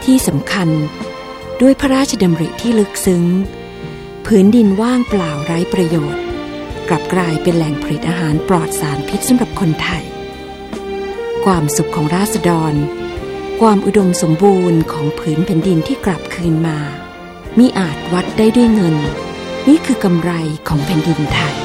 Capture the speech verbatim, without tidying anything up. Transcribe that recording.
ที่สำคัญด้วยพระราชดำริที่ลึกซึ้งผืนดินว่างเปล่าไร้ประโยชน์กลับกลายเป็นแหล่งผลิตอาหารปลอดสารพิษสำหรับคนไทยความสุขของราษฎรความอุดมสมบูรณ์ของผืนแผ่นดินที่กลับคืนมามิอาจวัดได้ด้วยเงินนี่คือกำไรของแผ่นดินไทย